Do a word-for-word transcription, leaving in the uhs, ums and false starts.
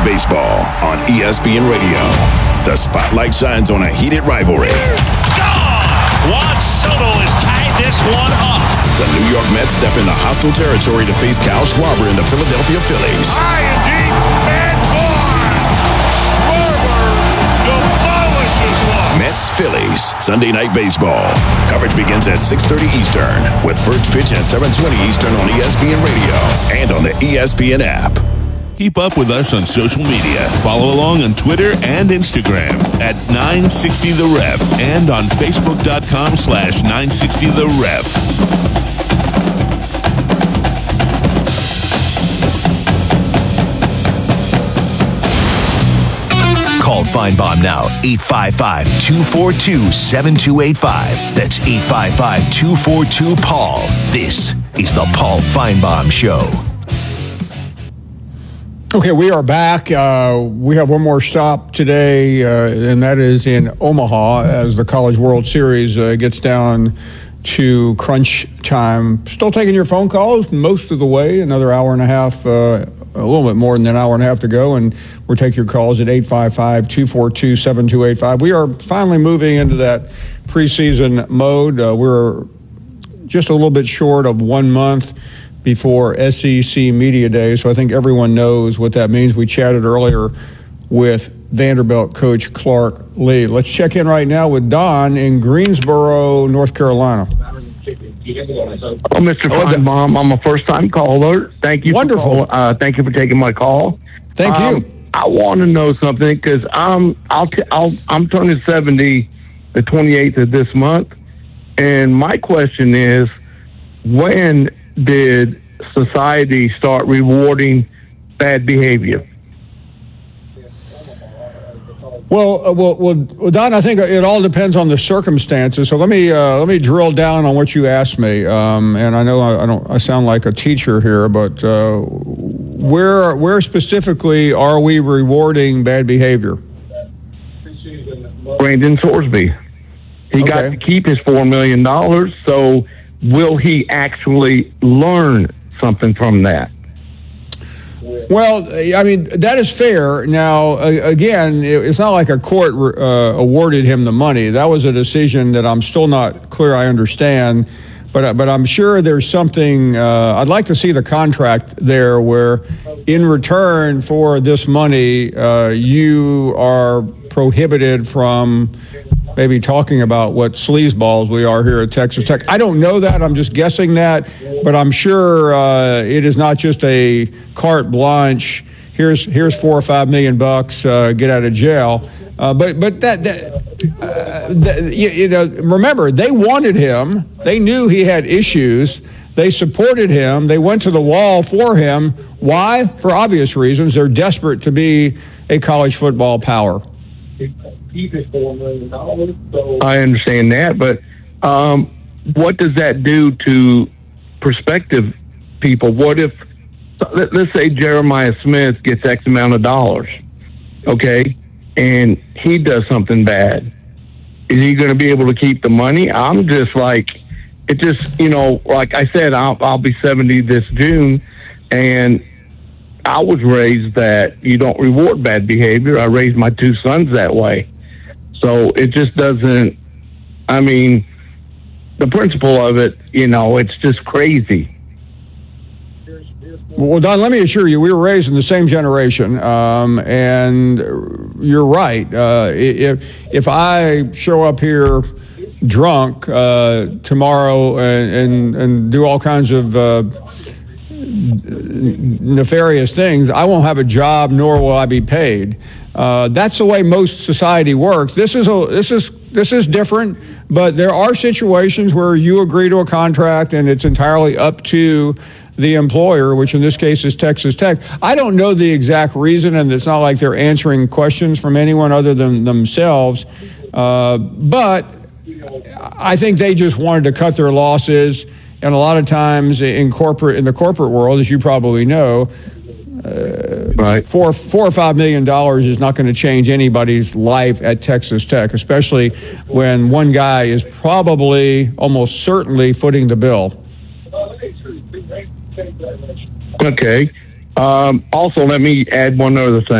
Night Baseball on E S P N Radio. The spotlight shines on a heated rivalry. Gone! Juan Soto has tied this one up. The New York Mets step into hostile territory to face Kyle Schwarber and the Philadelphia Phillies. High and deep, and gone! Schwarber demolishes one. Mets Phillies Sunday Night Baseball. Coverage begins at six thirty Eastern with first pitch at seven twenty Eastern on E S P N Radio and on the E S P N app. Keep up with us on social media. Follow along on Twitter and Instagram at nine sixty the ref and on Facebook.com slash 960 the ref. Call Feinbaum now, eight five five, two four two, seven two eight five. That's eight five five, two four two, Paul. This is the Paul Feinbaum Show. Okay, we are back. Uh, we have one more stop today, uh, and that is in Omaha as the College World Series uh, gets down to crunch time. Still taking your phone calls most of the way, another hour and a half, uh, a little bit more than an hour and a half to go, and we'll take your calls at eight five five, two four two, seven two eight five. We are finally moving into that preseason mode. Uh, we're just a little bit short of one month before S E C Media Day, so I think everyone knows what that means. We chatted earlier with Vanderbilt coach Clark Lea. Let's check in right now with Don in Greensboro, North Carolina. Oh, Mister Feinbaum, I'm a first-time caller. Thank you. Wonderful. For call, uh, thank you for taking my call. Thank um, you. I want to know something because I'm I'll t- I'll, I'm turning seventy the twenty-eighth of this month, and my question is, when did society start rewarding bad behavior? Well, uh, well, well, well, Don, I think it all depends on the circumstances. So let me uh, let me drill down on what you asked me. Um, and I know I, I don't I sound like a teacher here, but uh, where where specifically are we rewarding bad behavior? Brandon Sorsby. He Okay. got to keep his four million dollars. So will he actually learn something from that? Well, I mean, that is fair. Now, uh, again, it, it's not like a court uh, awarded him the money. That was a decision that I'm still not clear I understand. But, but I'm sure there's something, uh, I'd like to see the contract there where in return for this money, uh, you are prohibited from maybe talking about what sleazeballs we are here at Texas Tech. I don't know that. I'm just guessing that. But I'm sure uh, it is not just a carte blanche. Here's here's four or five million bucks. Uh, get out of jail. Uh, but but that, that, uh, that you, you know, remember, they wanted him. They knew he had issues. They supported him. They went to the wall for him. Why? For obvious reasons. They're desperate to be a college football power. I understand that, but um, what does that do to prospective people? What if, let, let's say Jeremiah Smith gets X amount of dollars, okay, and he does something bad. Is he going to be able to keep the money? I'm just like, it just, you know, like I said, I'll, I'll be seventy this June, and I was raised that you don't reward bad behavior. I raised my two sons that way. So it just doesn't, I mean, the principle of it, you know, it's just crazy. Well, Don, let me assure you, we were raised in the same generation, um, and you're right. Uh, if if I show up here drunk uh, tomorrow and, and and do all kinds of uh, nefarious things, I won't have a job, nor will I be paid. Uh, that's the way most society works. This is a this is this is different, but there are situations where you agree to a contract, and it's entirely up to the employer, which in this case is Texas Tech. I don't know the exact reason, and it's not like they're answering questions from anyone other than themselves. Uh, but I think they just wanted to cut their losses, and a lot of times in corporate, in the corporate world, as you probably know, uh, right. four four or five million dollars is not going to change anybody's life at Texas Tech, especially when one guy is probably almost certainly footing the bill. Okay. Um, also, let me add one other thing.